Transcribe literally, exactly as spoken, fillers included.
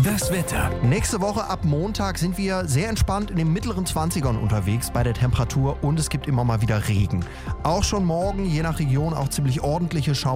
Das Wetter. Nächste Woche ab Montag sind wir sehr entspannt in den mittleren zwanzigern unterwegs bei der Temperatur und es gibt immer mal wieder Regen. Auch schon morgen, je nach Region, auch ziemlich ordentliche Schauer.